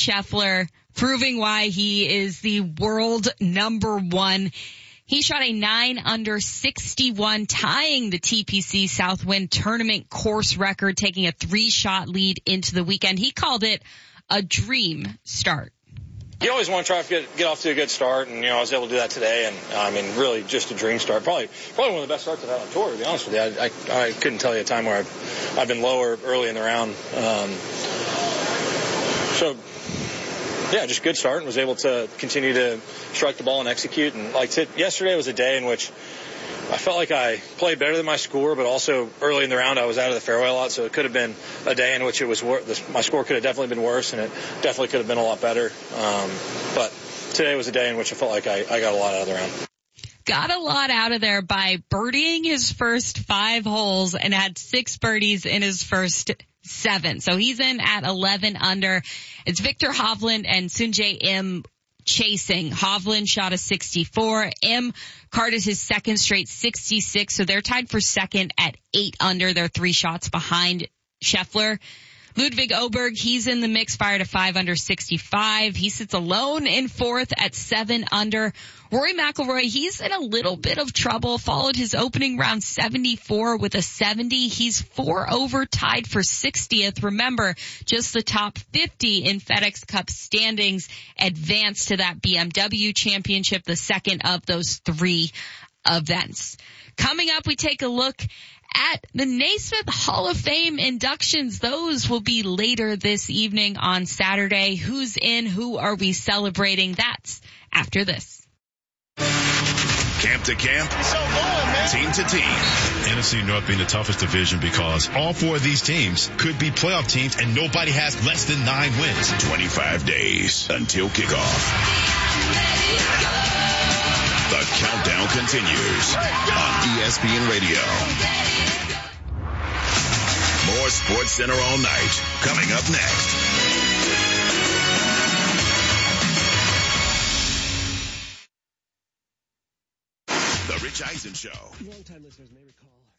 Scheffler, proving why he is the world number one. He shot a 9 under 61, tying the TPC Southwind tournament course record, taking a 3-shot lead into the weekend. He called it a dream start. You always want to try to get off to a good start, and I was able to do that today. And really just a dream start. Probably one of the best starts I've had on tour, to be honest with you. I couldn't tell you a time where I've been lower early in the round. So yeah, just good start, and was able to continue to strike the ball and execute. And yesterday was a day in which I felt like I played better than my score, but also early in the round I was out of the fairway a lot, so it could have been a day in which it was my score could have definitely been worse, and it definitely could have been a lot better. But today was a day in which I felt like I got a lot out of the round. Got a lot out of there by birdieing his first 5 holes and had 6 birdies in his first 7. So he's in at 11 under. It's Viktor Hovland and Sungjae Im chasing. Hovland shot a 64. Im carded his second straight 66. So they're tied for second at 8 under. They're 3 shots behind Scheffler. Ludwig Åberg, he's in the mix, fired a 5 under 65. He sits alone in 4th at 7 under. Rory McIlroy, he's in a little bit of trouble, followed his opening round 74 with a 70. He's 4 over, tied for 60th. Remember, just the top 50 in FedEx Cup standings advance to that BMW championship, the second of those 3 events. Coming up, we take a look at the Naismith Hall of Fame inductions. Those will be later this evening on Saturday. Who's in? Who are we celebrating? That's after this. Camp to camp, team to team. NFC North being the toughest division because all 4 of these teams could be playoff teams and nobody has less than 9 wins. 25 days until kickoff. The countdown continues on ESPN Radio. More Sports Center all night. Coming up next. The Rich Eisen Show. Longtime listeners may recall